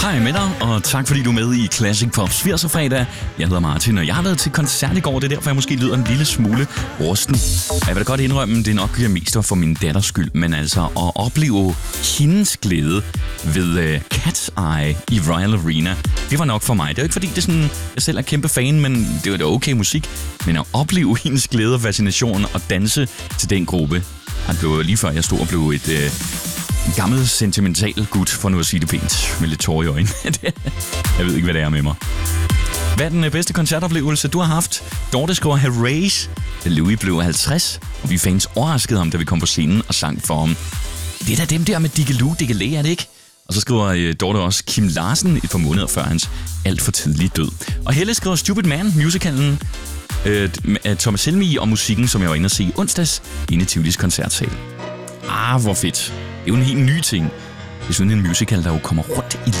Hej med dig, og tak fordi du er med i Classic Pops 80'er fredag. Jeg hedder Martin, og jeg har været til koncert i går. Det er derfor, jeg måske lyder en lille smule rusten. Jeg vil da godt indrømme, det er nok mest for min datters skyld, men altså at opleve hendes glæde ved Cat's Eye i Royal Arena, det var nok for mig. Det er jo ikke fordi, det er sådan, jeg selv er kæmpe fan, men det var da okay musik. Men at opleve hendes glæde og fascination og danse til den gruppe, det blev lige før jeg stod og blev en gammel sentimental gut, for nu at sige det pænt, med lidt tårer i øjnene. Jeg ved ikke, hvad det er med mig. Hvad er den bedste koncertoplevelse, du har haft? Dorte skriver Hurrays, da Louis blev 50, og vi fans overraskede ham, da vi kom på scenen og sang for ham. Det er da dem der med Diggiloo, er det ikke? Og så skriver Dorte også Kim Larsen et par måneder før hans alt for tidlige død. Og Helle skriver Stupid Man, musicalen af Thomas Helmig og musikken, som jeg var inde at se onsdags inde i Tivolis koncertsal. Hvor fedt. Det er jo en helt ny ting. Det er sådan en musical, der jo kommer rundt i